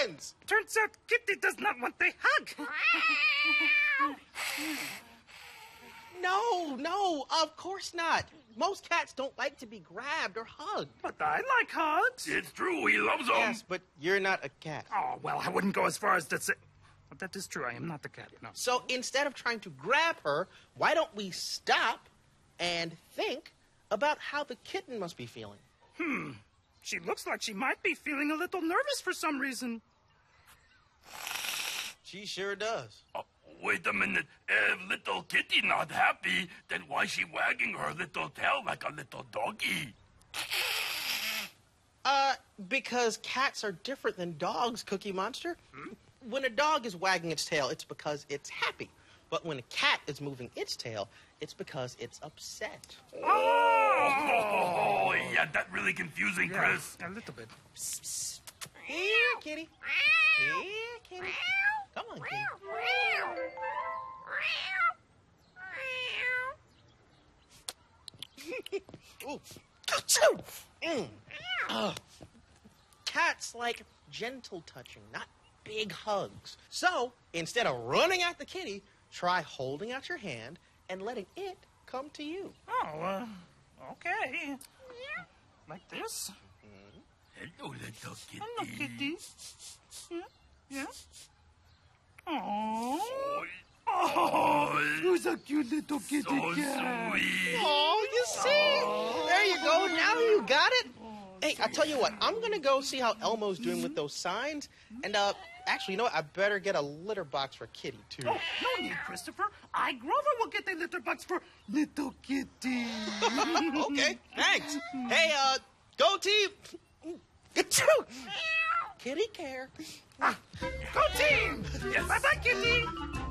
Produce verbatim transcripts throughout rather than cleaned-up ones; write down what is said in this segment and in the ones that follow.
hands! Turns out Kitty does not want the hug. No, no, of course not. Most cats don't like to be grabbed or hugged. But I like hugs. It's true, he loves them. Yes, but you're not a cat. Oh, well, I wouldn't go as far as to say... But that is true, I am not the cat, no. So instead of trying to grab her, why don't we stop and think about how the kitten must be feeling? Hmm. She looks like she might be feeling a little nervous for some reason. She sure does. Oh, wait a minute. If little kitty not happy, then why she wagging her little tail like a little doggy? Uh, because cats are different than dogs, Cookie Monster. Hmm? When a dog is wagging its tail, it's because it's happy. But when a cat is moving its tail, it's because it's upset. Oh, oh yeah, that's really confusing, Yeah, Chris. a little bit. Psst, psst. Here, kitty. Here, kitty. Come on, kitty. Ooh. Mm. Uh, cats like gentle touching, not big hugs. So, instead of running at the kitty, try holding out your hand and letting it come to you. Oh, uh, okay. Like this? Hello, little kitty. Hello, kitty. Yeah? Yeah? Aww. Oh, Who's a cute little kitty so cat? sweet. Oh, you see? There you go. Now you got it. Hey, I tell you what. I'm going to go see how Elmo's doing with those signs. And, uh, actually, you know what? I better get a litter box for Kitty, too. Oh, no need, Christopher. I, Grover, will get the litter box for little kitty. Okay, thanks. Hey, uh, go team. Kitty care. Ah, go team! Yes. Bye-bye, kitty.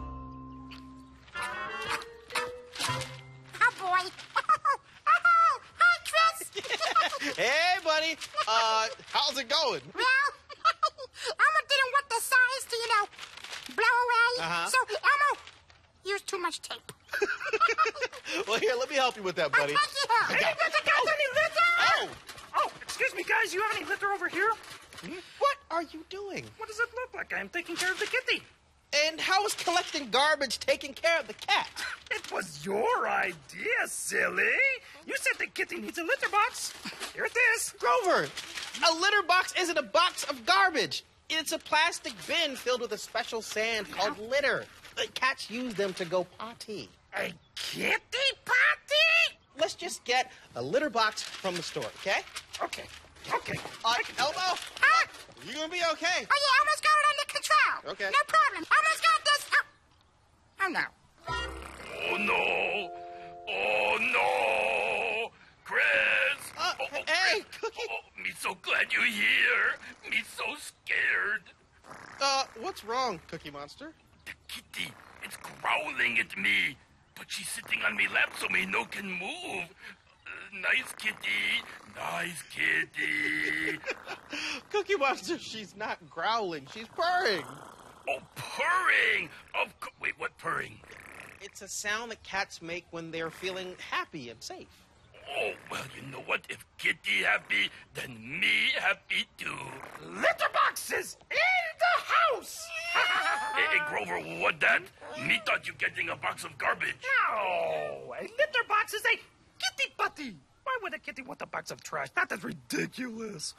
Oh, boy. Oh, hi, Chris. Hey, buddy. Uh, how's it going? Well, Elmo didn't want the signs to, you know, blow away. Uh-huh. So Elmo used too much tape. Well, here, let me help you with that, buddy. Oh, thank you. Hey, does it got any litter? Oh, Oh, excuse me, guys. You have any litter over here? what are you doing? What does it look like? I am taking care of the kitty. And how is collecting garbage taking care of the cat? It was your idea, silly. You said the kitty needs a litter box. Here it is. Grover, a litter box isn't a box of garbage. It's a plastic bin filled with a special sand called litter. Uh, Cats use them to go potty. A kitty potty? Let's just get a litter box from the store, okay? Okay, okay. Uh, Elmo, Huh? you gonna be okay? Oh, yeah, Elmo's got it under control. Okay. No problem. Elmo's got this. Oh, oh no. Oh, no. Oh, no. Chris. Uh, oh, hey, Chris. Cookie. Oh, me so glad you're here. Me so scared. Uh, what's wrong, Cookie Monster? The kitty, it's growling at me. But she's sitting on me lap so me no can move. Uh, nice kitty. Nice kitty. Cookie Monster, she's not growling, she's purring. Oh, purring. Of co- Wait, what purring? It's a sound that cats make when they're feeling happy and safe. Oh, well, you know what? If kitty happy, then me happy too. Litter boxes in the house. Hey, hey, Grover, what that? Me thought you getting a box of garbage. No, a litter box is a kitty potty. Why would a kitty want a box of trash? That is ridiculous.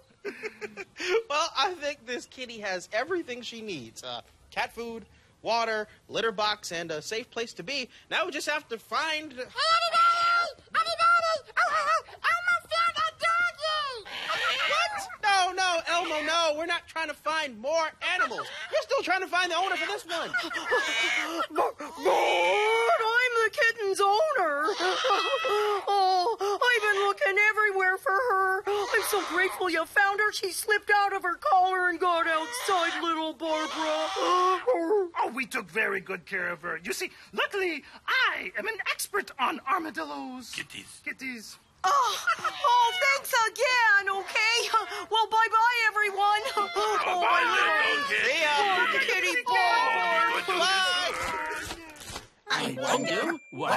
Well, I think this kitty has everything she needs. Uh, cat food, water, litter box, and a safe place to be. Now we just have to find... Hey, everybody! Everybody! Oh, oh, oh, Elmo found a doggy! What? No, no, Elmo, no. We're not trying to find more animals. We're still trying to find the owner for this one. But I'm the kitten's owner. Oh, I've been looking everywhere for her. I'm so grateful you found her. She slipped out of her collar and got outside, little Barbara. Oh, we took very good care of her. You see, luckily, I am an expert on armadillos. Kitties. Kitties. Oh, oh, thanks again, okay? Well, bye-bye, everyone. Bye-bye, little kitty. See ya. Kitty, Oh, we could do Bye. this first. I wonder what